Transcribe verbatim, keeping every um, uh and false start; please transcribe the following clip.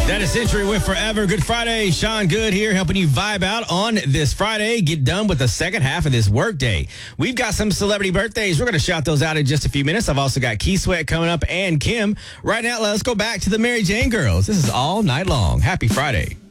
That is Century with Forever. Good Friday. Sean Good here helping you vibe out on this Friday. Get done with the second half of this workday. We've got some celebrity birthdays. We're going to shout those out in just a few minutes. I've also got Key Sweat coming up and Kim. Right now, let's go back to the Mary Jane girls. This is All Night Long. Happy Friday.